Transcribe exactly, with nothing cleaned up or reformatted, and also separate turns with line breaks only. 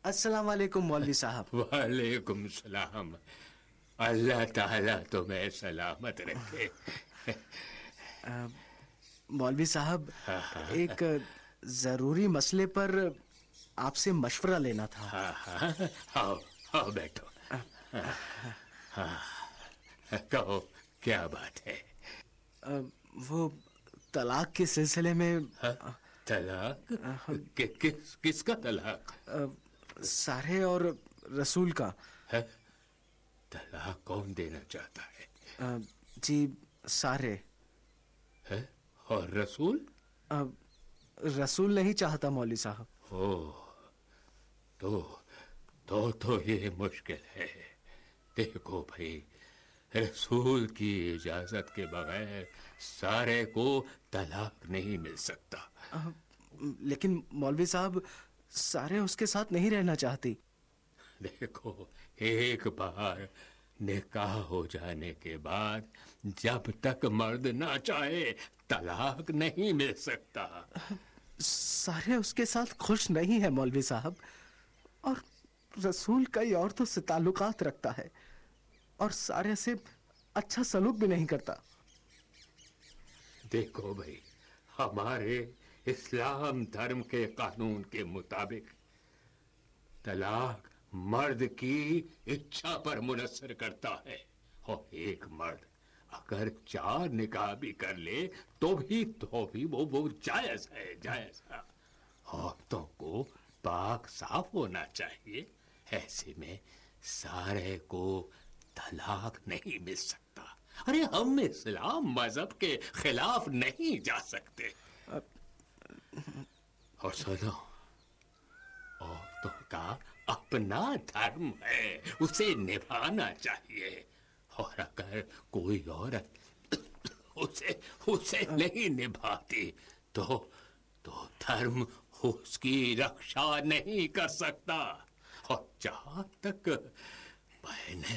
अस्सलाम वालेकुम मौलवी साहब।
वालेकुम सलाम। अल्लाह ताला तुम्हें सलामत रखे।
अ, मौलवी साहब,
हाँ हाँ
एक जरूरी मसले पर आपसे मशवरा लेना था।
हाँ हाँ, आओ आओ बैठो। हाँ, कहो क्या बात है।
अ, वो तलाक के सिलसिले में
हाँ,
अ,
तलाक?
अ,
कि, किस किसका तलाक
अ, सारे और रसूल का।
है? तलाक कौन देना चाहता है?
अ, जी, सारे।
है? और रसूल?
अ, रसूल नहीं चाहता मौलवी साहब।
ओ, तो तो तो ये मुश्किल है। देखो भाई, रसूल की इजाजत के बगैर सारे को तलाक नहीं मिल सकता।
अ, लेकिन मौलवी साहब, सारे उसके साथ नहीं रहना चाहती।
देखो, एक बार निकाह हो जाने के बाद जब तक मर्द ना चाहे तलाक नहीं मिल सकता।
सारे उसके साथ खुश नहीं है मौलवी साहब। और रसूल कई औरतों से ताल्लुकात रखता है और सारे से अच्छा सलूक भी नहीं करता।
देखो भाई, हमारे इस्लाम धर्म के कानून के मुताबिक तलाक मर्द की इच्छा पर मुनसर करता है। और एक मर्द अगर चार निकाह भी कर ले तो भी तो भी वो वो जायज है, जायज है। औरतों को पाक साफ होना चाहिए। ऐसे में सारे को तलाक नहीं मिल सकता। अरे हम इस्लाम मजहब के खिलाफ नहीं जा सकते। और सुनो, औरतों का अपना धर्म है, उसे निभाना चाहिए। और अगर कोई औरत उसे उसे नहीं निभाती तो तो धर्म उसकी रक्षा नहीं कर सकता। और जहां तक मैंने